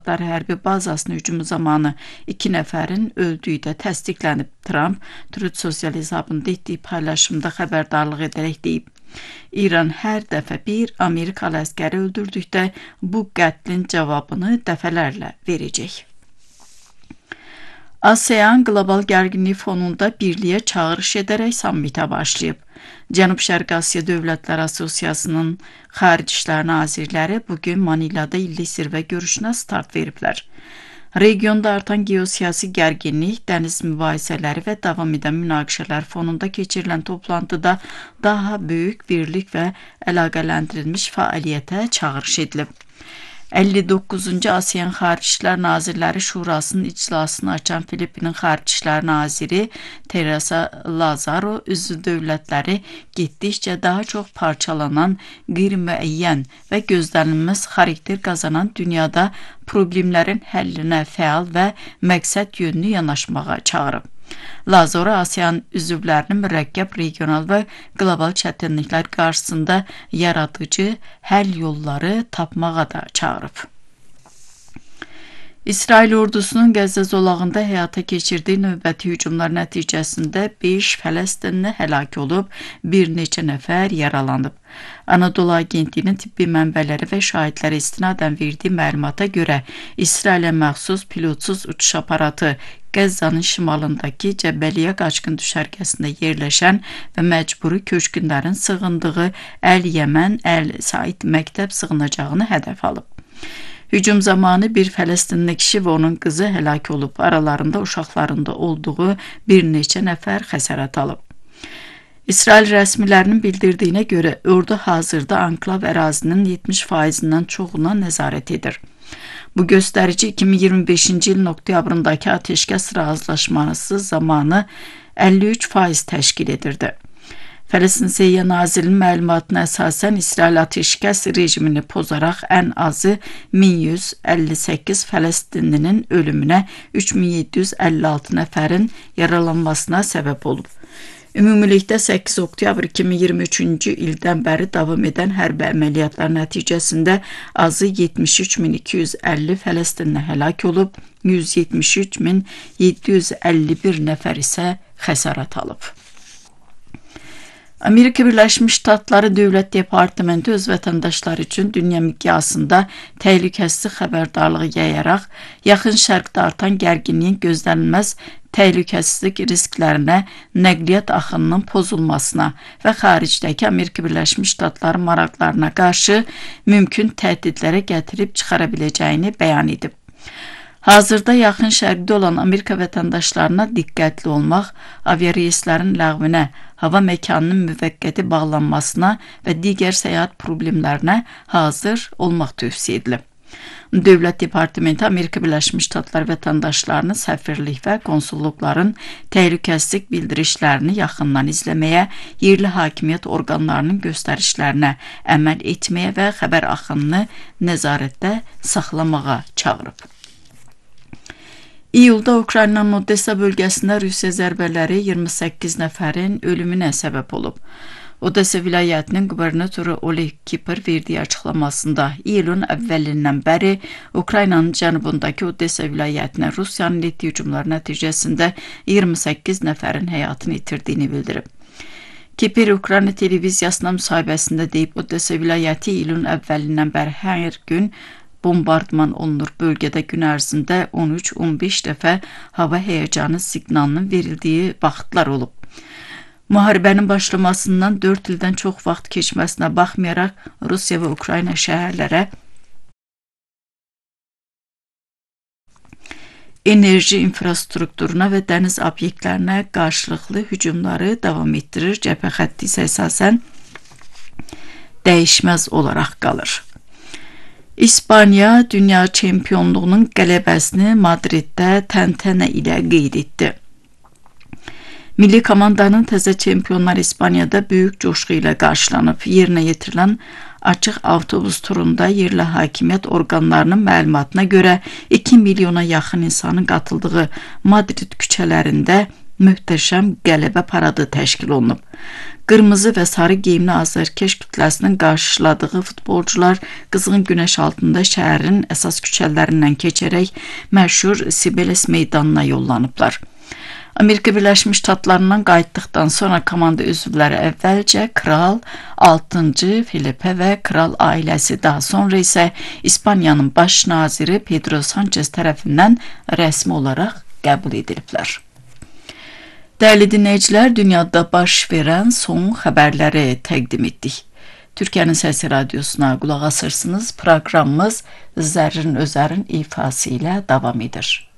hərbi bazasının hücumu zamanı 2 nəfərin öldüyü də təsdiqlənib. Trump Truth sosial hesabında etdiyi paylaşımda xəbərdarlıq edərək deyib. İran hər dəfə bir Amerikalı əskəri öldürdükdə bu qətlin cavabını dəfələrlə verəcək. ASEAN qlobal gərginlik fonunda birliyə çağırış edərək sammitə başlayıb. Cənub-Şərqi Asiya Dövlətlər Assosiasiyasının Xarici İşlər Nazirləri bugün Manilada illik zirvə görüşünə start veriblər. Regionda artan geosiyasi gərginlik, dəniz mübahisələri və davam edən münaqişələr fonunda keçirilən toplantıda daha böyük birlik və əlaqələndirilmiş fəaliyyətə çağırış edilib. 59-cu ASEAN Xarici İşlər Nazirləri Şurasının iclasını açan Filippinin Xarici İşlər Naziri Teresa Lazaro üzv dövlətləri getdikcə daha çox parçalanan, qeyri-müəyyən və gözlənilməz xarakter qazanan dünyada problemlərin həllinə fəal və məqsəd yönlü yanaşmağa çağırıb. Lazaro ASEAN üzvlərinin mürəkkəb regional və qlobal çətinliklər qarşısında yaradıcı həll yolları tapmağa da çağırıb. İsrail ordusunun Qəzza zolağında həyata keçirdiyi növbəti hücumlar nəticəsində 5 Fələstinli həlak olub, bir neçə nəfər yaralanıb. Anadolu Agentliyinin tibbi mənbələri və şahidlərə istinadən verdiyi məlumata görə İsrailə məxsus pilotsuz uçuş aparatı Qəzzanın şimalındakı Cəbəliyyə qaçqın düşərgəsində yerləşən və məcburi köçkünlərin sığındığı Əl-Yəmən, Əl-Said məktəb sığınacağını hədəf alıb. Hücum zamanı bir Fələstinli kişi və onun qızı həlak olub, aralarında uşaqlarında olduğu bir neçə nəfər xəsarət alıb. İsrail rəsmilərinin bildirdiyinə görə ordu hazırda anklav ərazinin 70%-dən çoxuna nəzarət edir. Bu göstərici 2025-ci ilin oktyabrındakı ateşkəs razılaşması zamanı 53% təşkil edirdi. Fələstin Səhiyyə Nazirinin məlumatına əsasən İsrail ateşkəs rejimini pozaraq ən azı 1158 Fələstinlinin ölümünə, 3756 nəfərin yaralanmasına səbəb olub. Ümumilikdə 8 oktyabr 2023-cü ildən bəri davam edən hərbi əməliyyatlar nəticəsində azı 73.250 Fələstinli həlak olub, 173.751 nəfər isə xəsarət alıb. Amerika Birləşmiş Ştatları Dövlət Departamenti öz vətəndaşları üçün dünya miqyasında təhlükəsizlik xəbərdarlığı yayaraq, yaxın şərqdə artan gərginliyin gözlənilməz təhlükəsizlik risklərinə, nəqliyyat axınının pozulmasına və xaricdəki Amerika Birləşmiş Ştatları maraqlarına qarşı mümkün təhdidlərə gətirib çıxara biləcəyini bəyan edib. Hazırda yaxın şərqdə olan Amerika vətəndaşlarına diqqətli olmaq, aviareyslərin ləğvinə, hava məkanının müvəqqəti bağlanmasına və digər səyahət problemlərinə hazır olmaq tövsiyə edilib. Dövlət Departamenti Amerika Birləşmiş Ştatları vətəndaşlarını səfirlik və konsulluqların təhlükəsizlik bildirişlərini yaxından izləməyə, yerli hakimiyyət orqanlarının göstərişlərinə əməl etməyə və xəbər axınını nəzarətdə saxlamağa çağırıb. İyulda Ukraynanın Odessa bölgəsində Rusiya zərbələri 28 nəfərin ölümünə səbəb olub. Odessa vilayətinin qubernatoru Oleg Kipr verdiyi açıqlamasında iyulun əvvəlindən bəri Ukraynanın cənubundakı Odessa vilayətinə Rusiyanın etdiyi hücumlar nəticəsində 28 nəfərin həyatını itirdiyini bildirib. Kipr Ukrayna televiziyasına müsahibəsində deyib, Odessa vilayəti iyulun əvvəlindən bəri hər gün bombardman olunur. Bölgədə gün ərzində 13-15 dəfə hava həyəcanı siqnalının verildiyi vaxtlar olub. Müharibənin başlamasından 4 ildən çox vaxt keçməsinə baxmayaraq, Rusiya və Ukrayna şəhərlərə enerji infrastrukturuna və dəniz obyektlərinə qarşılıqlı hücumları davam etdirir. Cəbhə xətti isə əsasən dəyişməz olaraq qalır. İspaniya dünya çempionluğunun qələbəsini Madriddə təntənə ilə qeyd etdi. Milli komandanın təzə çempionlar İspaniyada böyük coşqu ilə qarşılanıb. Yerinə yetirilən açıq avtobus turunda yerli hakimiyyət orqanlarının məlumatına görə 2 milyona yaxın insanın qatıldığı Madrid küçələrində möhtəşəm qələbə paradı təşkil olunub. Qırmızı və sarı geyimli azərkeş kütləsinin qarşıladığı futbolcular qızğın günəş altında şəhərin əsas küçələrindən keçərək məşhur Sibeles meydanına yollanıblar. Amerika Birləşmiş Ştatlarından qayıtdıqdan sonra komanda üzvləri əvvəlcə Kral 6-cı Felipe və Kral ailəsi, daha sonra isə İspaniyanın baş naziri Pedro Sanchez tərəfindən rəsmi olaraq qəbul ediliblər. Dəyərli dinləyicilər, dünyada baş verən son xəbərləri təqdim etdik. Türkiyənin Səsi Radiosuna qulaq asırsınız. Proqramımız Zərrin Özərin ifası ilə davam edir.